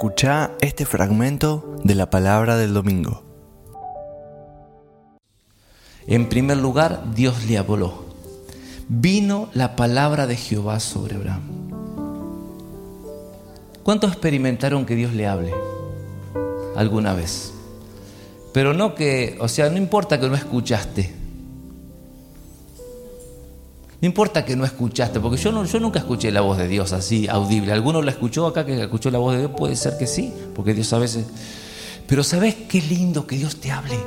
Escuchá este fragmento de la palabra del domingo. En primer lugar, Dios le habló. Vino la palabra de Jehová sobre Abraham. ¿Cuántos experimentaron que Dios le hable alguna vez? Pero no importa que no escuchaste. No importa que no escuchaste, porque yo nunca escuché la voz de Dios así, audible. ¿Alguno la escuchó acá que escuchó la voz de Dios? Puede ser que sí, porque Dios a veces... Pero ¿sabes qué lindo que Dios te hable?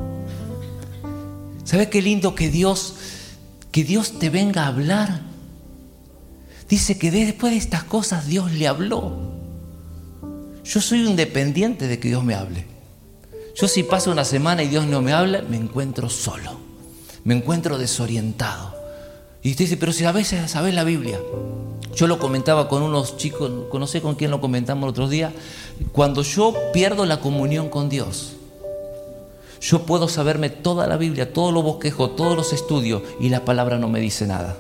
¿Sabes qué lindo que Dios te venga a hablar? Dice que después de estas cosas Dios le habló. Yo soy un dependiente de que Dios me hable. Yo si pasa una semana y Dios no me habla, me encuentro solo, me encuentro desorientado. Y usted dice, pero si a veces sabes la Biblia. Yo lo comentaba con unos chicos, no sé con quién lo comentamos el otro día. Cuando yo pierdo la comunión con Dios, yo puedo saberme toda la Biblia, todos los bosquejos, todos los estudios, y la palabra no me dice nada.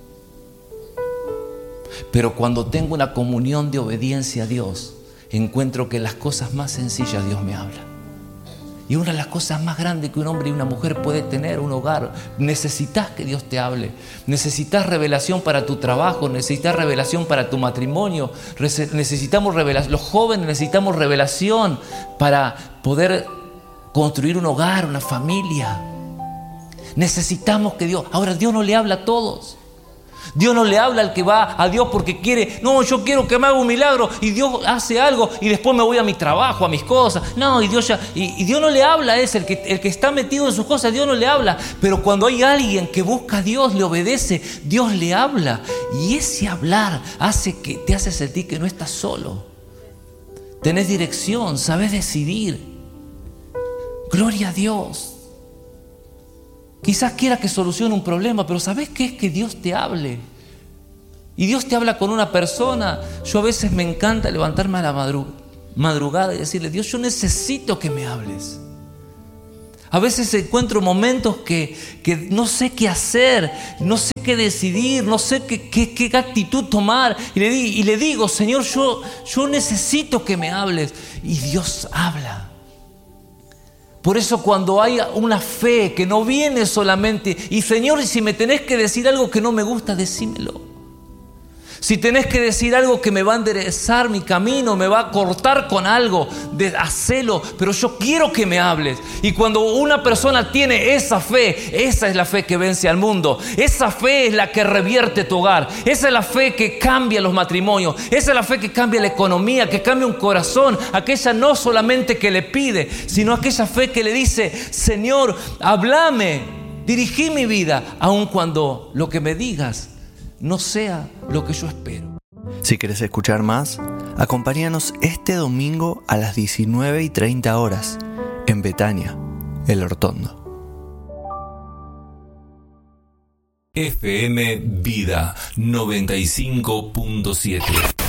Pero cuando tengo una comunión de obediencia a Dios, encuentro que las cosas más sencillas Dios me habla. Y una de las cosas más grandes que un hombre y una mujer puede tener, un hogar, necesitas que Dios te hable. Necesitas revelación para tu trabajo, necesitas revelación para tu matrimonio, necesitamos revelación. Los jóvenes necesitamos revelación para poder construir un hogar, una familia. Necesitamos que Dios... Ahora, Dios no le habla a todos. Dios no le habla al que va a Dios porque quiere, no, yo quiero que me haga un milagro, y Dios hace algo y después me voy a mi trabajo, a mis cosas. No, y Dios no le habla a ese, el que está metido en sus cosas, Dios no le habla. Pero cuando hay alguien que busca a Dios, le obedece, Dios le habla. Y ese hablar te hace sentir que no estás solo. Tenés dirección, sabes decidir. Gloria a Dios. Quizás quiera que solucione un problema, pero ¿sabes qué es que Dios te hable? Y Dios te habla con una persona. Yo a veces me encanta levantarme a la madrugada y decirle, Dios, yo necesito que me hables. A veces encuentro momentos que no sé qué hacer, no sé qué decidir, no sé qué actitud tomar. Y le digo, Señor, yo necesito que me hables. Y Dios habla. Por eso cuando hay una fe que no viene solamente, y Señor, si me tenés que decir algo que no me gusta, decímelo. Si tenés que decir algo que me va a enderezar mi camino, me va a cortar con algo, hacelo, pero yo quiero que me hables. Y cuando una persona tiene esa fe, esa es la fe que vence al mundo. Esa fe es la que revierte tu hogar. Esa es la fe que cambia los matrimonios. Esa es la fe que cambia la economía, que cambia un corazón. Aquella no solamente que le pide, sino aquella fe que le dice, Señor, háblame, dirigí mi vida, aun cuando lo que me digas no sea lo que yo espero. Si querés escuchar más, acompáñanos este domingo a las 19:30 en Betania, El Hortondo. FM Vida 95.7